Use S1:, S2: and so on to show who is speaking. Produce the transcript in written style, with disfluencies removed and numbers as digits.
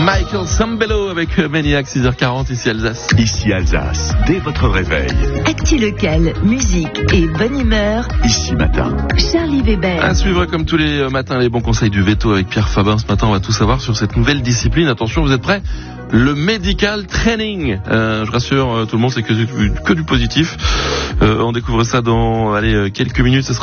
S1: Michael Sambello avec Maniac, 6h40, ici Alsace.
S2: Ici Alsace, dès votre réveil.
S3: Actu local, musique et bonne humeur.
S2: Ici Matin.
S3: Charlie Weber.
S1: À suivre comme tous les matins les bons conseils du veto avec Pierre Fabin. Ce matin, on va tout savoir sur cette nouvelle discipline. Attention, vous êtes prêts ? Le medical training. Je rassure tout le monde, c'est que du positif. On découvre ça dans quelques minutes.